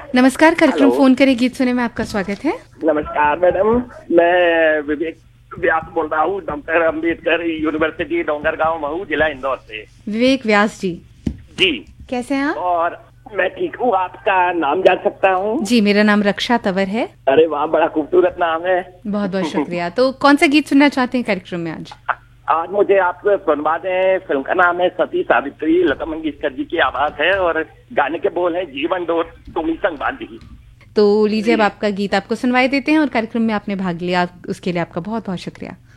नमस्कार, कार्यक्रम hello. Phone करें गीत सुने में आपका स्वागत है। नमस्कार मैडम, मैं विवेक व्यास बोल रहा हूँ, डॉक्टर अंबेडकर यूनिवर्सिटी डोंगरगांव महू, जिला इंदौर से। विवेक व्यास जी, जी। कैसे हैं आप? और मैं ठीक हूँ, आपका नाम जान सकता हूँ? जी, मेरा नाम रक्षा तंवर है। अरे वाह, बड़ा खूबसूरत नाम है। बहुत बहुत शुक्रिया। तो कौन सा गीत सुनना चाहते हैं कार्यक्रम में आज? आज मुझे आप सुनवा दें। फिल्म का नाम है सती सावित्री, लता मंगेशकर जी की आवाज है और गाने के बोल है जीवन डोर तुम्ही संग बांधी। तो लीजिए अब आपका गीत आपको सुनवाई देते हैं और कार्यक्रम में आपने भाग लिया उसके लिए आपका बहुत बहुत शुक्रिया।